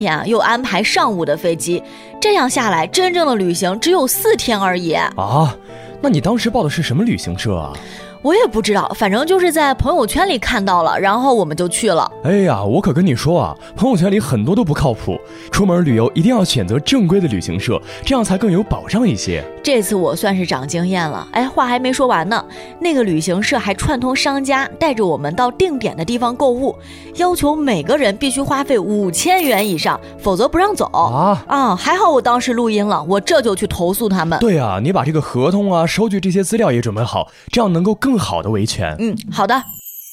呀，又安排上午的飞机，这样下来，真正的旅行只有4天而已啊。那你当时报的是什么旅行社啊？ 我也不知道，反正就是在朋友圈里看到了，然后我们就去了。 哎呀，我可跟你说啊，朋友圈里很多都不靠谱，出门旅游一定要选择正规的旅行社，这样才更有保障一些。 这次我算是长经验了。哎，话还没说完呢，那个旅行社还串通商家，带着我们到定点的地方购物，要求每个人必须花费5000元以上，否则不让走啊！还好我当时录音了，我这就去投诉他们。 对啊，你把这个合同啊、收据这些资料也准备好，这样能够更好的维权。 好的。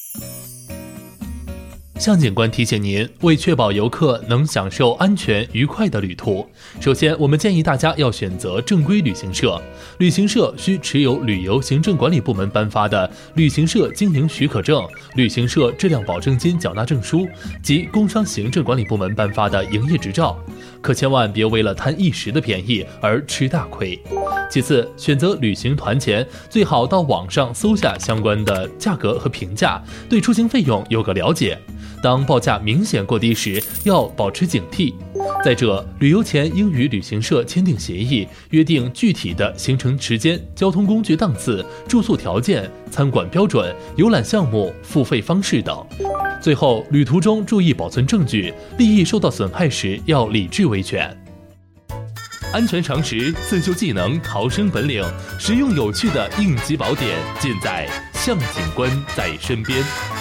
向警官提醒您，为确保游客能享受安全愉快的旅途，首先我们建议大家要选择正规旅行社。旅行社需持有旅游行政管理部门颁发的旅行社经营许可证、旅行社质量保证金缴纳证书及工商行政管理部门颁发的营业执照，可千万别为了贪一时的便宜而吃大亏。其次，选择旅行团前最好到网上搜下相关的价格和评价，对出行费用有个了解。当报价明显过低时，要保持警惕。再者，旅游前应与旅行社签订协议，约定具体的行程时间、交通工具档次、住宿条件、餐馆标准、游览项目、付费方式等。最后，旅途中注意保存证据，利益受到损害时要理智维权。安全常识、自救技能、逃生本领，实用有趣的应急宝典，尽在向警官在身边。